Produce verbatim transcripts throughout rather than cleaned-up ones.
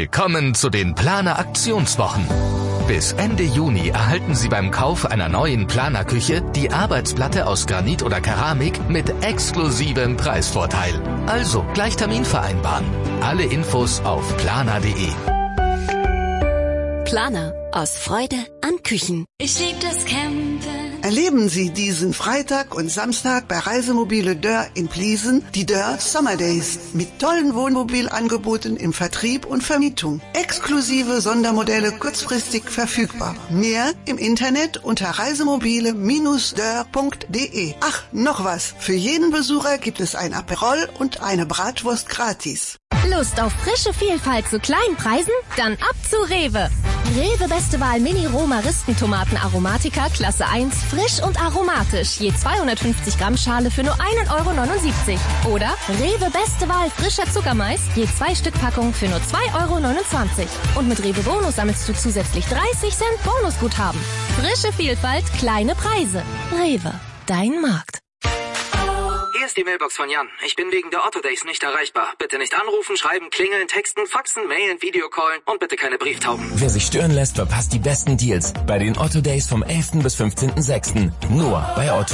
Willkommen zu den Planer Aktionswochen. Bis Ende Juni erhalten Sie beim Kauf einer neuen Planer-Küche die Arbeitsplatte aus Granit oder Keramik mit exklusivem Preisvorteil. Also gleich Termin vereinbaren. Alle Infos auf planer punkt de. Planer. Aus Freude an Küchen. Ich lieb das Campen. Erleben Sie diesen Freitag und Samstag bei Reisemobile Dörr in Pliesen die Dörr Summer Days mit tollen Wohnmobilangeboten im Vertrieb und Vermietung. Exklusive Sondermodelle kurzfristig verfügbar. Mehr im Internet unter reisemobile Bindestrich dörr punkt de. Ach, noch was. Für jeden Besucher gibt es ein Aperol und eine Bratwurst gratis. Lust auf frische Vielfalt zu kleinen Preisen? Dann ab zu Rewe. Rewe Beste Wahl Mini-Roma-Ristentomaten Aromatica Klasse eins, frisch und aromatisch. Je zweihundertfünfzig Gramm Schale für nur ein Euro neunundsiebzig. Oder Rewe Beste Wahl frischer Zuckermais, je zwei Stück Packung für nur zwei Euro neunundzwanzig. Und mit Rewe Bonus sammelst du zusätzlich dreißig Cent Bonusguthaben. Frische Vielfalt, kleine Preise. Rewe, dein Markt. Hier ist die Mailbox von Jan. Ich bin wegen der Otto Days nicht erreichbar. Bitte nicht anrufen, schreiben, klingeln, texten, faxen, mailen, Videocallen und bitte keine Brieftauben. Wer sich stören lässt, verpasst die besten Deals bei den Otto Days vom elften bis fünfzehnten sechsten Nur bei Otto.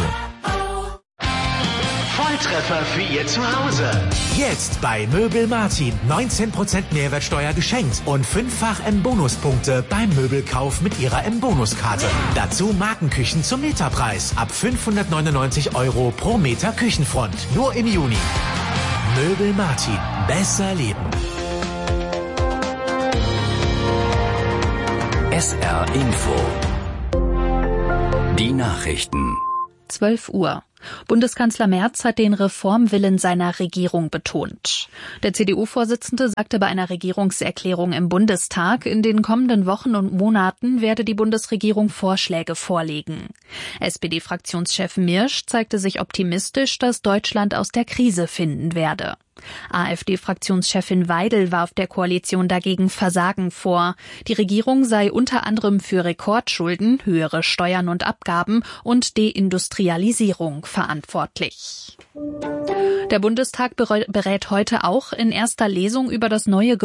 Volltreffer für Ihr Zuhause. Jetzt bei Möbel Martin. neunzehn Prozent Mehrwertsteuer geschenkt und fünffach M-Bonuspunkte beim Möbelkauf mit Ihrer M-Bonuskarte. Dazu Markenküchen zum Meterpreis. Ab fünfhundertneunundneunzig Euro pro Meter Küchenfront. Nur im Juni. Möbel Martin. Besser leben. S R Info. Die Nachrichten. zwölf Uhr. Bundeskanzler Merz hat den Reformwillen seiner Regierung betont. Der C D U-Vorsitzende sagte bei einer Regierungserklärung im Bundestag, in den kommenden Wochen und Monaten werde die Bundesregierung Vorschläge vorlegen. S P D-Fraktionschef Mirsch zeigte sich optimistisch, dass Deutschland aus der Krise finden werde. AfD-Fraktionschefin Weidel warf der Koalition dagegen Versagen vor. Die Regierung sei unter anderem für Rekordschulden, höhere Steuern und Abgaben und Deindustrialisierung verantwortlich. Der Bundestag berät heute auch in erster Lesung über das neue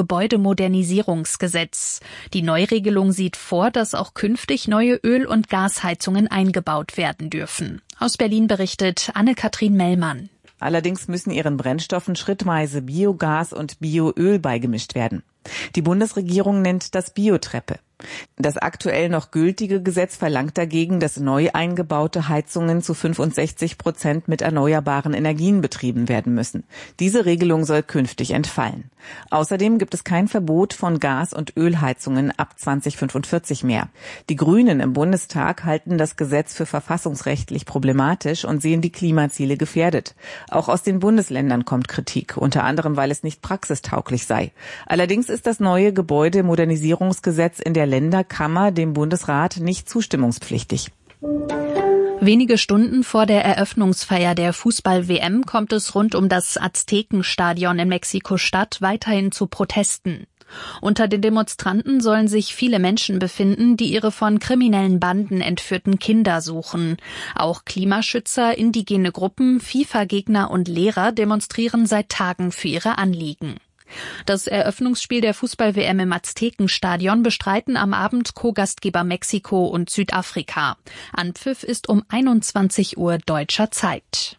Gebäudemodernisierungsgesetz. Die Neuregelung sieht vor, dass auch künftig neue Öl- und Gasheizungen eingebaut werden dürfen. Aus Berlin berichtet Anne-Kathrin Mellmann. Allerdings müssen ihren Brennstoffen schrittweise Biogas und Bioöl beigemischt werden. Die Bundesregierung nennt das Biotreppe. Das aktuell noch gültige Gesetz verlangt dagegen, dass neu eingebaute Heizungen zu fünfundsechzig Prozent mit erneuerbaren Energien betrieben werden müssen. Diese Regelung soll künftig entfallen. Außerdem gibt es kein Verbot von Gas- und Ölheizungen ab zweitausendfünfundvierzig mehr. Die Grünen im Bundestag halten das Gesetz für verfassungsrechtlich problematisch und sehen die Klimaziele gefährdet. Auch aus den Bundesländern kommt Kritik, unter anderem, weil es nicht praxistauglich sei. Allerdings ist das neue Gebäudemodernisierungsgesetz in der Länderkammer dem Bundesrat nicht zustimmungspflichtig. Wenige Stunden vor der Eröffnungsfeier der Fußball-W M kommt es rund um das Aztekenstadion in Mexiko-Stadt weiterhin zu Protesten. Unter den Demonstranten sollen sich viele Menschen befinden, die ihre von kriminellen Banden entführten Kinder suchen. Auch Klimaschützer, indigene Gruppen, FIFA-Gegner und Lehrer demonstrieren seit Tagen für ihre Anliegen. Das Eröffnungsspiel der Fußball-W M im Aztekenstadion bestreiten am Abend Co-Gastgeber Mexiko und Südafrika. Anpfiff ist um einundzwanzig Uhr deutscher Zeit.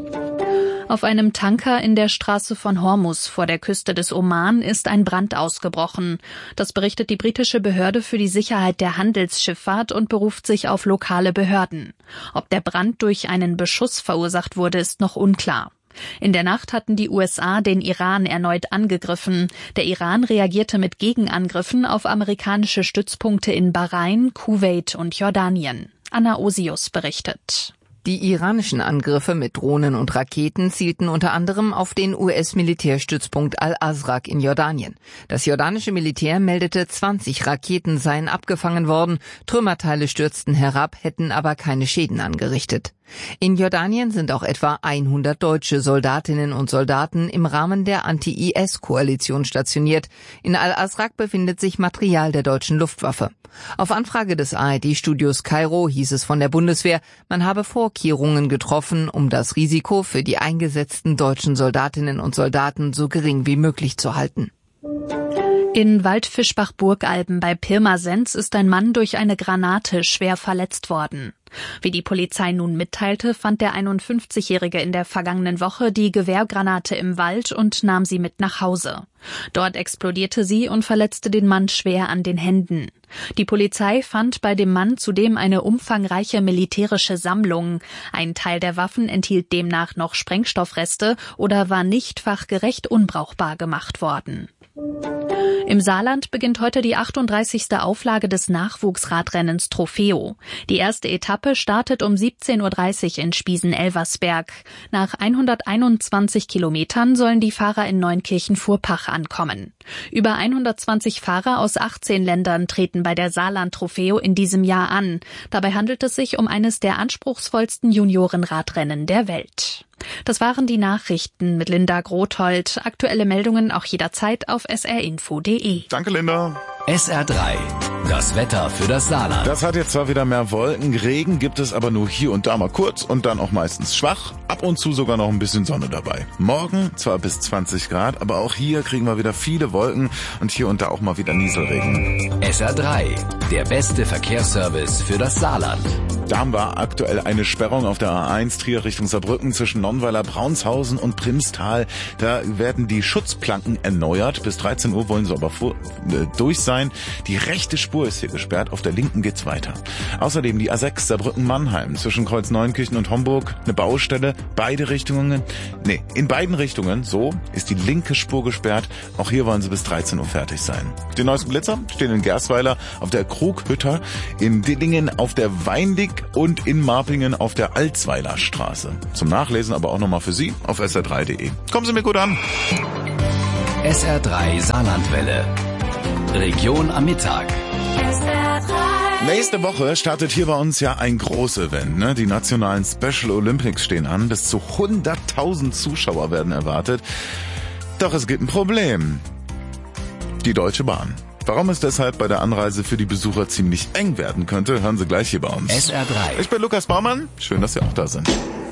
Auf einem Tanker in der Straße von Hormuz vor der Küste des Oman ist ein Brand ausgebrochen. Das berichtet die britische Behörde für die Sicherheit der Handelsschifffahrt und beruft sich auf lokale Behörden. Ob der Brand durch einen Beschuss verursacht wurde, ist noch unklar. In der Nacht hatten die U S A den Iran erneut angegriffen. Der Iran reagierte mit Gegenangriffen auf amerikanische Stützpunkte in Bahrain, Kuwait und Jordanien. Anna Osius berichtet. Die iranischen Angriffe mit Drohnen und Raketen zielten unter anderem auf den U S-Militärstützpunkt Al-Azraq in Jordanien. Das jordanische Militär meldete, zwanzig Raketen seien abgefangen worden, Trümmerteile stürzten herab, hätten aber keine Schäden angerichtet. In Jordanien sind auch etwa hundert deutsche Soldatinnen und Soldaten im Rahmen der Anti-I S-Koalition stationiert. In Al-Azraq befindet sich Material der deutschen Luftwaffe. Auf Anfrage des A R D-Studios Kairo hieß es von der Bundeswehr, man habe Vorkehrungen getroffen, um das Risiko für die eingesetzten deutschen Soldatinnen und Soldaten so gering wie möglich zu halten. In Waldfischbach-Burgalben bei Pirmasens ist ein Mann durch eine Granate schwer verletzt worden. Wie die Polizei nun mitteilte, fand der einundfünfzigjährige in der vergangenen Woche die Gewehrgranate im Wald und nahm sie mit nach Hause. Dort explodierte sie und verletzte den Mann schwer an den Händen. Die Polizei fand bei dem Mann zudem eine umfangreiche militärische Sammlung. Ein Teil der Waffen enthielt demnach noch Sprengstoffreste oder war nicht fachgerecht unbrauchbar gemacht worden. Im Saarland beginnt heute die achtunddreißigste Auflage des Nachwuchsradrennens Trofeo. Die erste Etappe startet um siebzehn Uhr dreißig in Spiesen-Elversberg. Nach hunderteinundzwanzig Kilometern sollen die Fahrer in Neunkirchen-Furpach ankommen. Über hundertzwanzig Fahrer aus achtzehn Ländern treten bei der Saarland Trofeo in diesem Jahr an. Dabei handelt es sich um eines der anspruchsvollsten Juniorenradrennen der Welt. Das waren die Nachrichten mit Linda Grothold. Aktuelle Meldungen auch jederzeit auf s r info punkt d e. Danke, Linda. S R drei. Das Wetter für das Saarland. Das hat jetzt zwar wieder mehr Wolken, Regen gibt es aber nur hier und da mal kurz und dann auch meistens schwach. Ab und zu sogar noch ein bisschen Sonne dabei. Morgen zwar bis zwanzig Grad, aber auch hier kriegen wir wieder viele Wolken und hier und da auch mal wieder Nieselregen. S R drei. Der beste Verkehrsservice für das Saarland. Da haben wir aktuell eine Sperrung auf der A eins Trier Richtung Saarbrücken zwischen Nonnweiler, Braunshausen und Primstal. Da werden die Schutzplanken erneuert. Bis dreizehn Uhr wollen sie aber vor, äh, durch sein. Die rechte Spur ist hier gesperrt, auf der linken geht's weiter. Außerdem die A sechs Saarbrücken-Mannheim zwischen Kreuz Neunkirchen und Homburg. Eine Baustelle, beide Richtungen. Nee, in beiden Richtungen, so, ist die linke Spur gesperrt. Auch hier wollen sie bis dreizehn Uhr fertig sein. Die neuesten Blitzer stehen in Gersweiler auf der Krughütter, in Dillingen auf der Weindig und in Marpingen auf der Alzweiler Straße. Zum Nachlesen aber auch nochmal für Sie auf s r drei punkt d e. Kommen Sie mir gut an. S R drei Saarlandwelle. Region am Mittag. Nächste Woche startet hier bei uns ja ein Großevent, ne? Die nationalen Special Olympics stehen an. Bis zu hunderttausend Zuschauer werden erwartet. Doch es gibt ein Problem. Die Deutsche Bahn. Warum es deshalb bei der Anreise für die Besucher ziemlich eng werden könnte, hören Sie gleich hier bei uns. S R drei. Ich bin Lukas Baumann. Schön, dass Sie auch da sind.